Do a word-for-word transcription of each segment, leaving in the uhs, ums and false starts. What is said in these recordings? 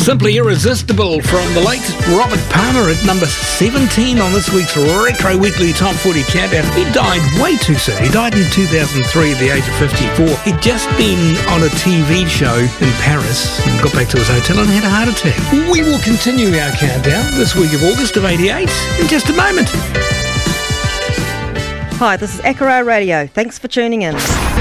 Simply Irresistible from the late Robert Palmer at number seventeen on this week's Retro Weekly Top forty Countdown. He died way too soon. He died in two thousand three at the age of fifty-four. He'd just been on a T V show in Paris and got back to his hotel and had a heart attack. We will continue our countdown this week of August of eighty-eight in just a moment. Hi, this is Akara Radio. Thanks for tuning in.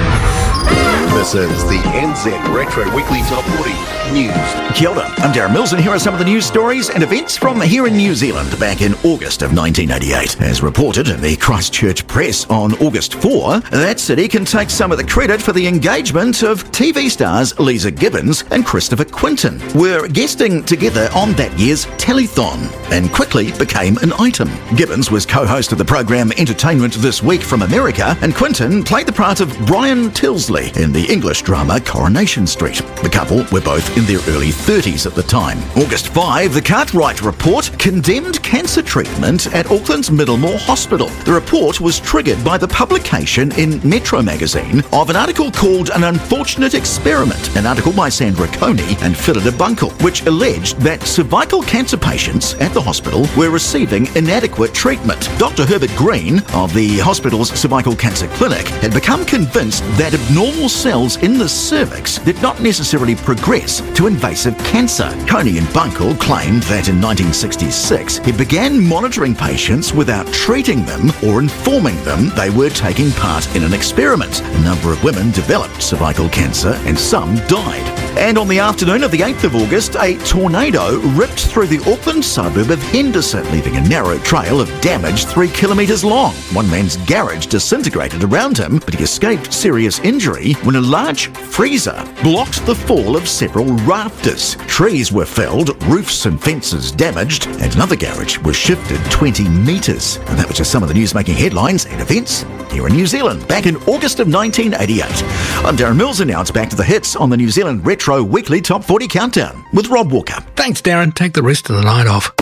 This is the N Z Retro Weekly Top forty News. Kia ora, I'm Darren Mills and here are some of the news stories and events from here in New Zealand back in August of nineteen eighty-eight. As reported in the Christchurch Press on August fourth, that city can take some of the credit for the engagement of T V stars Lisa Gibbons and Christopher Quinton. Were guesting together on that year's telethon and quickly became an item. Gibbons was co-host of the program Entertainment This Week from America, and Quinton played the part of Brian Tilsley in the English drama Coronation Street. The couple were both in their early thirties at the time. August fifth, the Cartwright Report condemned cancer treatment at Auckland's Middlemore Hospital. The report was triggered by the publication in Metro magazine of an article called An Unfortunate Experiment, an article by Sandra Coney and Phillida Bunkle, which alleged that cervical cancer patients at the hospital were receiving inadequate treatment. Doctor Herbert Green of the hospital's cervical cancer clinic had become convinced that abnormal cells in the cervix did not necessarily progress to invasive cancer. Coney and Bunkle claimed that in nineteen sixty-six he began monitoring patients without treating them or informing them they were taking part in an experiment. A number of women developed cervical cancer and some died. And on the afternoon of the eighth of August, a tornado ripped through the Auckland suburb of Henderson, leaving a narrow trail of damage three kilometres long. One man's garage disintegrated around him, but he escaped serious injury when a large freezer blocked the fall of several rafters. Trees were felled, roofs and fences damaged, and another garage was shifted twenty metres. And that was just some of the news making headlines and events here in New Zealand back in August of nineteen eighty-eight. I'm Darren Mills, and now it's back to the hits on the New Zealand Retro Weekly Top forty Countdown with Rob Walker. Thanks, Darren. Take the rest of the night off.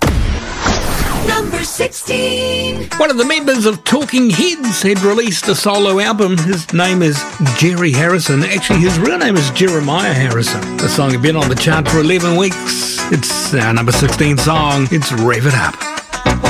Number sixteen. One of the members of Talking Heads had released a solo album. His name is Jerry Harrison. Actually, his real name is Jeremiah Harrison. The song had been on the chart for eleven weeks. It's our number sixteen song. It's Rev It Up.